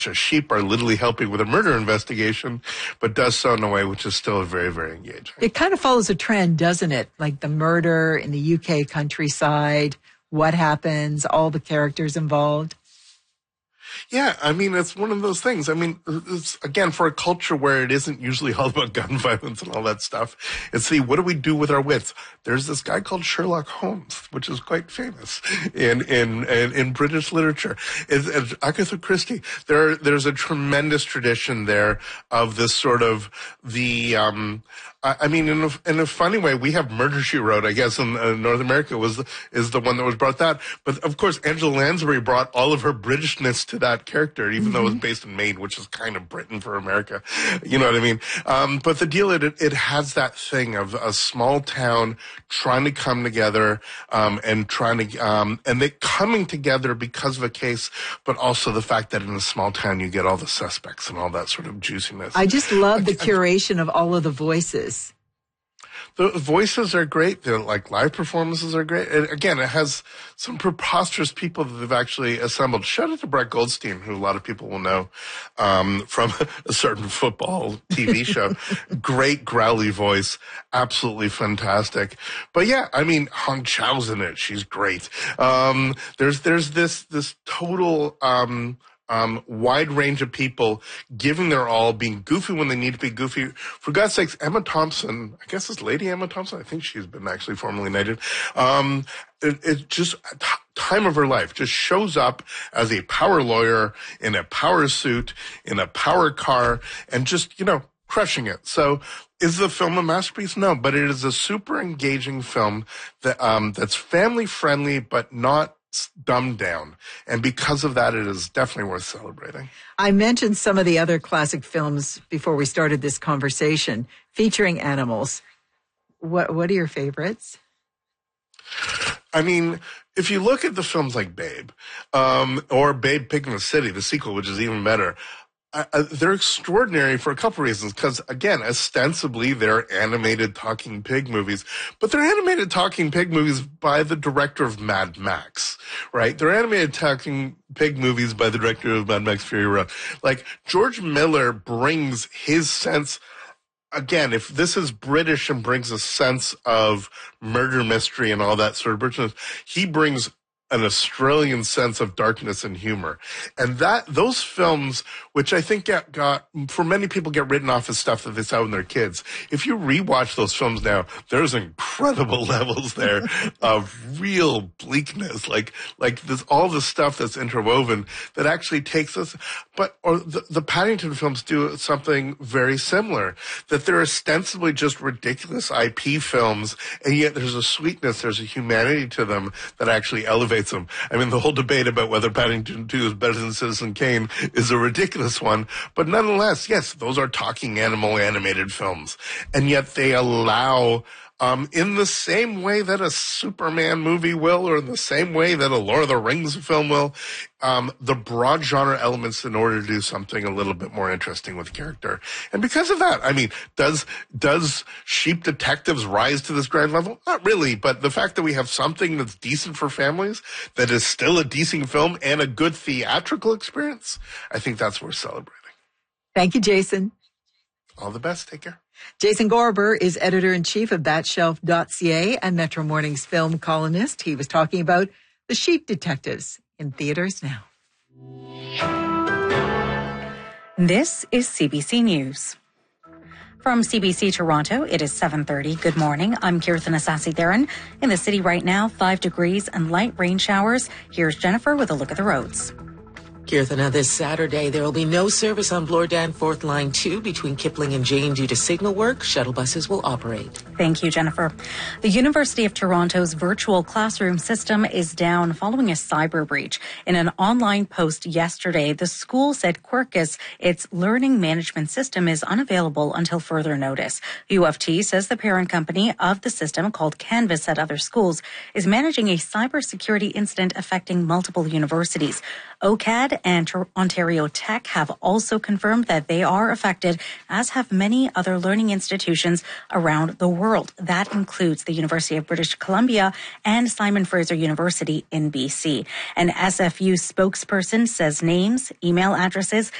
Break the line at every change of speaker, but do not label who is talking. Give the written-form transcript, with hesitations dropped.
sheep are literally helping with a murder investigation, but does so in a way which is still very, very engaging.
It kind of follows a trend, doesn't it? Like the murder in the UK countryside, what happens, all the characters involved.
Yeah, I mean, it's one of those things. I mean, it's, again, for a culture where it isn't usually all about gun violence and all that stuff, it's what do we do with our wits? There's this guy called Sherlock Holmes, which is quite famous in British literature. It's Agatha Christie. There's a tremendous tradition there of this sort of I mean, in a funny way, we have Murder, She Wrote, I guess, in North America is the one that was brought that. But of course, Angela Lansbury brought all of her Britishness to that character, even though it was based in Maine, which is kind of Britain for America. You know what I mean? But the deal, it has that thing of a small town trying to come together, and they coming together because of a case, but also the fact that in a small town you get all the suspects and all that sort of juiciness.
I just love the curation of all of the voices.
The voices are great. The live performances are great. And again, it has some preposterous people that they've actually assembled. Shout out to Brett Goldstein, who a lot of people will know from a certain football TV show. Great growly voice, absolutely fantastic. But yeah, I mean, Hong Chau's in it. She's great. There's this total wide range of people giving their all, being goofy when they need to be goofy. For God's sakes, Emma Thompson, I guess it's Lady Emma Thompson. I think she's been actually formally knighted. It just time of her life just shows up as a power lawyer in a power suit, in a power car, and just, crushing it. So is the film a masterpiece? No, but it is a super engaging film that, that's family friendly, but not dumbed down. And because of that, it is definitely worth celebrating.
I mentioned some of the other classic films before we started this conversation featuring animals. What are your favorites?
I mean, if you look at the films like Babe, or Babe Pig in the City, the sequel, which is even better, they're extraordinary for a couple reasons. Because, again, ostensibly they're animated talking pig movies, but they're animated talking pig movies by the director of Mad Max, right? They're animated talking pig movies by the director of Mad Max Fury Road. George Miller brings his sense. Again, if this is British and brings a sense of murder mystery and all that sort of Britishness, he brings an Australian sense of darkness and humor. And those films, which I think got for many people get written off as stuff that they saw when they're kids. If you rewatch those films now, there's incredible levels there of real bleakness, like this, all the stuff that's interwoven that actually takes us. Or the Paddington films do something very similar, that they're ostensibly just ridiculous IP films, and yet there's a sweetness, there's a humanity to them that actually elevates them. I mean, the whole debate about whether Paddington 2 is better than Citizen Kane is a ridiculous one, but nonetheless, yes, those are talking animal animated films, and yet they allow, in the same way that a Superman movie will, or in the same way that a Lord of the Rings film will, the broad genre elements in order to do something a little bit more interesting with character. And because of that, I mean, does Sheep Detectives rise to this grand level? Not really, but the fact that we have something that's decent for families, that is still a decent film and a good theatrical experience, I think that's worth celebrating.
Thank you, Jason.
All the best. Take care.
Jason Gorber is editor-in-chief of ThatShelf.ca and Metro Morning's film columnist. He was talking about The Sheep Detectives in theaters now.
This is CBC News. From CBC Toronto, it is 7:30. Good morning. I'm Kirtan Asasi-Theron. In the city right now, 5 degrees and light rain showers. Here's Jennifer with a look at the roads.
Kirthana, this Saturday, there will be no service on Bloor Danforth Line 2 between Kipling and Jane due to signal work. Shuttle buses will operate.
Thank you, Jennifer. The University of Toronto's virtual classroom system is down following a cyber breach. In an online post yesterday, the school said Quirkus, its learning management system, is unavailable until further notice. UFT says the parent company of the system, called Canvas at other schools, is managing a cybersecurity incident affecting multiple universities. OCAD and Ontario Tech have also confirmed that they are affected, as have many other learning institutions around the world. That includes the University of British Columbia and Simon Fraser University in BC. An SFU spokesperson says names, email addresses,